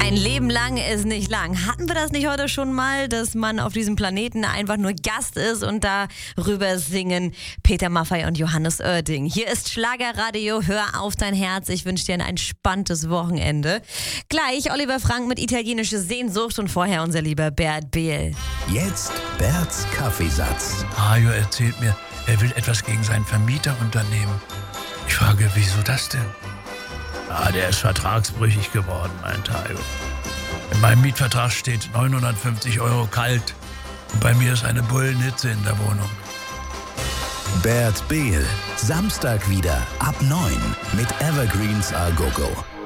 Ein Leben lang ist nicht lang. Hatten wir das nicht heute schon mal, dass man auf diesem Planeten einfach nur Gast ist und darüber singen Peter Maffay und Johannes Oerding. Hier ist Schlagerradio, hör auf dein Herz. Ich wünsche dir ein entspanntes Wochenende. Gleich Oliver Frank mit italienischer Sehnsucht und vorher unser lieber Bert Behl. Jetzt Berts Kaffeesatz. Hajo erzählt mir, er will etwas gegen seinen Vermieter unternehmen. Ich frage, wieso das denn? Der ist vertragsbrüchig geworden, meint Hajo. In meinem Mietvertrag steht 950 € kalt. Und bei mir ist eine Bullenhitze in der Wohnung. Bert Behl, Samstag wieder ab 9 mit Evergreens A Go Go.